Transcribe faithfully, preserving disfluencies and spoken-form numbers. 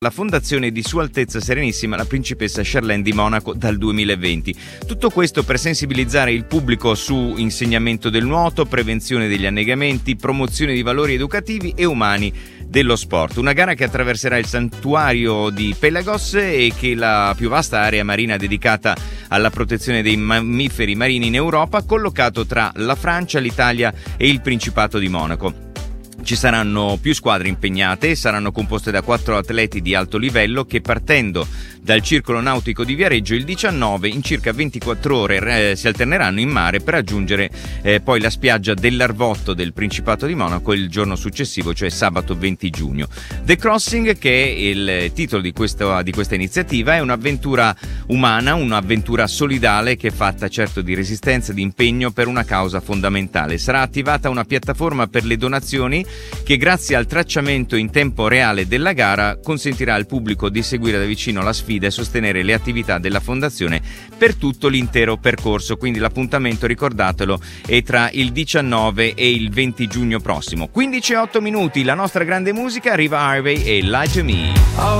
la fondazione di Sua Altezza Serenissima la Principessa Charlene di Monaco dal duemilaventi. Tutto questo per sensibilizzare il pubblico su insegnamento del nuoto, prevenzione degli annegamenti, promozione di valori educativi e umani dello sport. Una gara che attraverserà il santuario di Pelagos e che è la più vasta area marina dedicata alla protezione dei mammiferi marini in Europa, collocato tra la Francia, l'Italia e il Principato di Monaco. Ci saranno più squadre impegnate, saranno composte da quattro atleti di alto livello che, partendo dal circolo nautico di Viareggio, il diciannove in circa ventiquattro ore eh, si alterneranno in mare per raggiungere eh, poi la spiaggia dell'Arvotto del Principato di Monaco il giorno successivo, cioè sabato venti giugno. The Crossing, che è il titolo di questa, di questa iniziativa, è un'avventura umana, un'avventura solidale che è fatta certo di resistenza, di impegno per una causa fondamentale. Sarà attivata una piattaforma per le donazioni che, grazie al tracciamento in tempo reale della gara, consentirà al pubblico di seguire da vicino la sfida e sostenere le attività della fondazione per tutto l'intero percorso. Quindi l'appuntamento, ricordatelo, è tra il diciannove e il venti giugno prossimo. quindici e otto minuti, la nostra grande musica, arriva Harvey e Lie to Me.